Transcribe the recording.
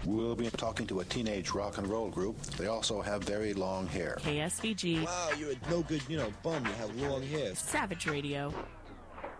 We'll be talking to a teenage rock and roll group. They also have very long hair. KSVG. Wow, you're a no good, bum. You have long hair. Savage Radio.